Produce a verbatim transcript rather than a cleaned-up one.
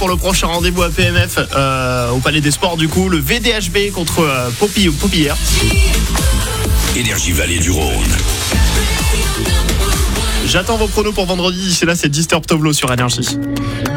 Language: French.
Pour le prochain rendez-vous à P M F euh, au Palais des Sports, du coup, le V D H B contre euh, Poppy, Popillère. Énergie Vallée du Rhône. J'attends vos pronos pour vendredi. D'ici là, c'est Disturb Toblo sur Énergie.